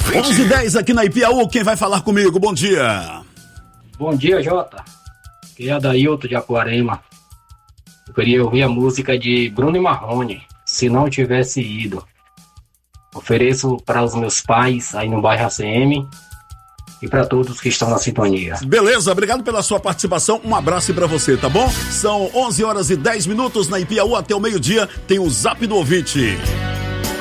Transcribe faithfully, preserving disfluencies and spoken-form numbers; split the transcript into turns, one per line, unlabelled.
onze e dez aqui na Ipiaú, quem vai falar comigo? Bom dia.
Bom dia, Jota. Aqui é Adailton de Apuarema. Eu queria ouvir a música de Bruno e Marrone, Se Não Tivesse Ido. Ofereço para os meus pais aí no bairro A C M e para todos que estão na sintonia.
Beleza, obrigado pela sua participação, um abraço para você, tá bom? São onze horas e dez minutos na Ipiaú, até o meio-dia tem o Zap do Ouvinte.